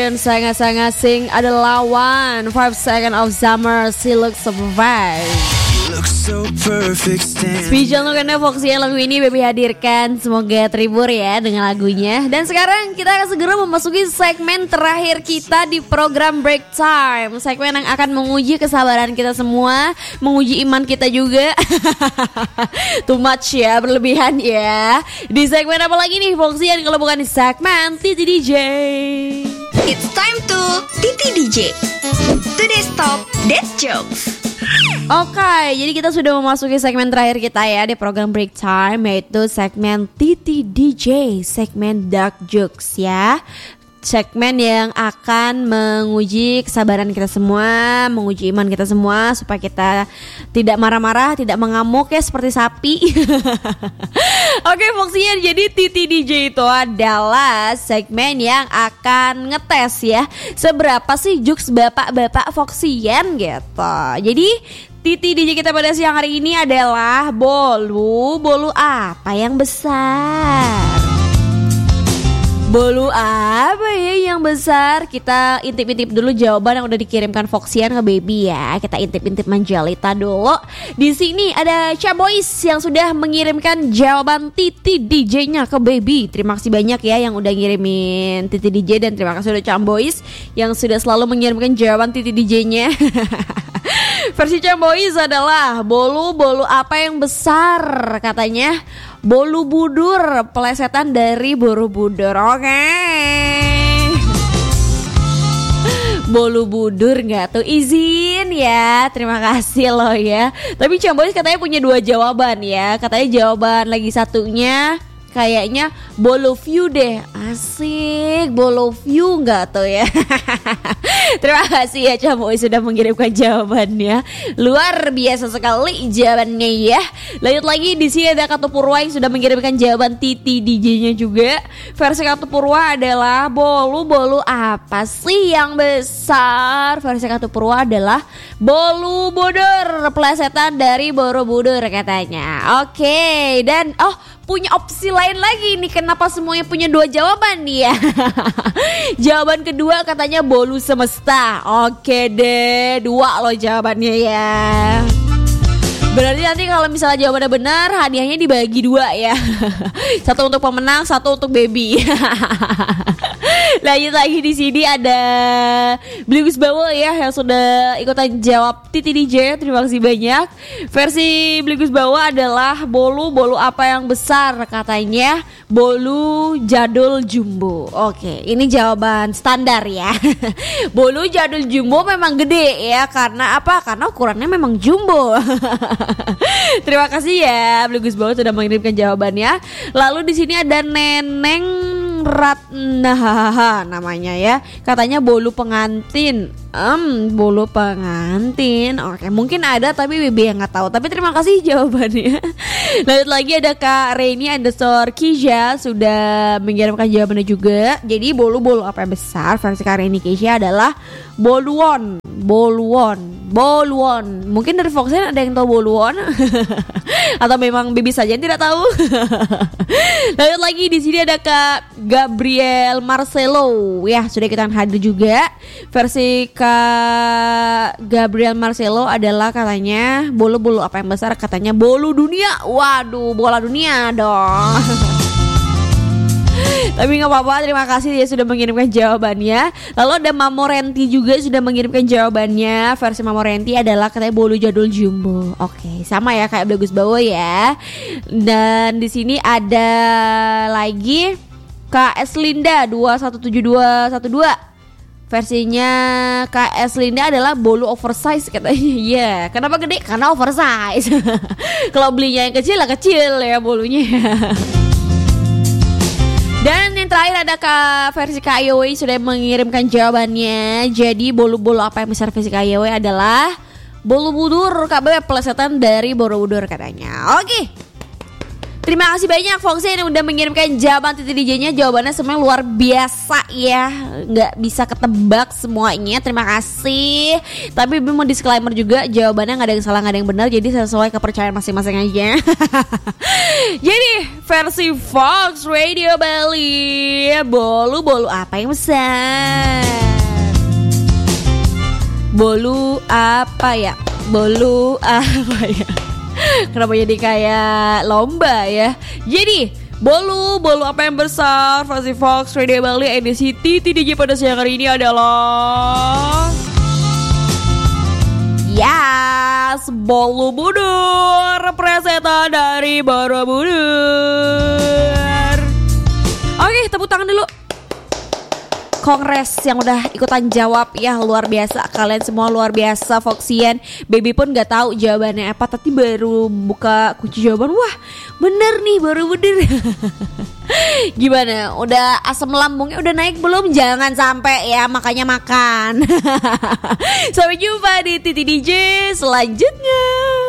Sangat-sangat sing adalah 5 second of summer. She looks so perfect. Spesial untuk Anda Foxy yang lagu ini Baby hadirkan. Semoga terhibur ya dengan lagunya. Dan sekarang kita akan segera memasuki segmen terakhir kita di program Break Time. Segmen yang akan menguji kesabaran kita semua, menguji iman kita juga. Too much ya, berlebihan ya. Di segmen apa lagi nih Foxy kalau bukan di segmen Titi DJ. It's time to Titi DJ. Today's top dead jokes. Oke, jadi kita sudah memasuki segmen terakhir kita ya di program Break Time, yaitu segmen Titi DJ, segmen Dark Jokes ya. Segmen yang akan menguji kesabaran kita semua, menguji iman kita semua supaya kita tidak marah-marah, tidak mengamuk ya seperti sapi. Oke, fungsinya jadi Titi DJ itu adalah segmen yang akan ngetes ya seberapa sih jokes bapak-bapak Foxian gitu. Jadi Titi DJ kita pada siang hari ini adalah bolu apa yang besar? Bolu apa ya yang besar? Kita intip-intip dulu jawaban yang udah dikirimkan Foxian ke Baby ya. Kita intip-intip Manjalita dulu. Di sini ada Chaboys yang sudah mengirimkan jawaban Titi DJ-nya ke Baby. Terima kasih banyak ya yang udah ngirimin Titi DJ, dan terima kasih udah Chaboys yang sudah selalu mengirimkan jawaban Titi DJ-nya. Versi Chaboys adalah bolu apa yang besar? Katanya bolu budur, pelesetan dari Borobudur. Oke. Bolu budur nggak tuh? Izin ya, terima kasih loh ya. Tapi Chamboys katanya punya 2 jawaban ya. Katanya jawaban lagi satunya kayaknya bolu view deh. Asik, bolu view nggak tuh ya? Terima kasih ya Chamboy sudah mengirimkan jawabannya. Luar biasa sekali jawabannya ya. Lanjut lagi, di sini ada Katu Purwa yang sudah mengirimkan jawaban Titi DJ-nya juga. Versi Katu Purwa adalah bolu apa sih yang besar? Versi Katu Purwa adalah bolu budur, pelesetan dari Borobudur katanya. Oke, dan punya opsi lain lagi nih. Kenapa semuanya punya 2 jawaban nih ya? Jawaban kedua katanya bolu semesta. Oke deh, 2 loh jawabannya ya. Berarti nanti kalau misalnya jawabannya benar, hadiahnya dibagi 2 ya. 1 untuk pemenang, 1 untuk Baby. Lanjut lagi, di sini ada Bligus Bawo ya yang sudah ikutan jawab Titi DJ. Terima kasih banyak. Versi Bligus Bawo adalah bolu apa yang besar? Katanya bolu jadul jumbo. Oke, ini jawaban standar ya. Bolu jadul jumbo memang gede ya. Karena apa? Karena ukurannya memang jumbo. Terima kasih ya Bligus Bawo sudah mengirimkan jawabannya. Lalu di sini ada Neneng Ratnahaha namanya ya. Katanya bolu pengantin. Bolu pengantin. Oke, mungkin ada tapi Bibi yang nggak tahu. Tapi terima kasih jawabannya. Lanjut lagi, ada Kak Reni _ Kija sudah mengirimkan jawabannya juga. Jadi bolu apa yang besar? Versi Kak Reni Kija adalah boluon. Mungkin dari Foxen ada yang tahu boluon. Atau memang Bibi saja yang tidak tahu. Lanjut lagi, di sini ada Kak Gabriel Marcelo ya, sudah kita hadir juga. Versi Kak Gabriel Marcelo adalah katanya bolu apa yang besar? Katanya bolu dunia. Waduh, bola dunia dong. Tapi gak apa-apa, terima kasih dia sudah mengirimkan jawabannya. Lalu ada Mamo Renti juga sudah mengirimkan jawabannya. Versi Mamo Renti adalah katanya bolu jadul jumbo. Oke, sama ya kayak Bagus Bawo ya. Dan di sini ada lagi KS Linda 217212. Versinya KS Linda adalah bolu oversize katanya. Iya, kenapa gede? Karena oversize. Kalau belinya yang kecil lah kecil ya bolunya. Dan yang terakhir ada versi Kak Yowe sudah mengirimkan jawabannya. Jadi bolu apa yang besar versi Kak Yowe adalah bolu budur, KBB pelesetan dari Borobudur katanya. Oke. Terima kasih banyak Foxy yang udah mengirimkan jawaban Titi DJ-nya. Jawabannya semuanya luar biasa ya, nggak bisa ketebak semuanya. Terima kasih. Tapi Bibi mau disclaimer juga, jawabannya nggak ada yang salah, nggak ada yang benar, jadi sesuai kepercayaan masing-masing aja. Jadi versi Fox Radio Bali, bolu apa yang besar? Bolu apa ya? Bolu apa ya? Kenapa jadi kayak lomba ya? Jadi bolu apa yang besar versi Fox Radio Bali edisi Titi DJ pada siang hari ini adalah yes, bolu budur, preseta dari Borobudur. Oke, tepuk tangan dulu. Kongres yang udah ikutan jawab ya, luar biasa, kalian semua luar biasa. Foxian, Baby pun nggak tahu jawabannya apa, tapi baru buka kunci jawaban, wah bener nih, baru bener. Gimana? Udah asam lambungnya udah naik belum? Jangan sampai ya, makanya makan. Sampai jumpa di Titi DJ selanjutnya.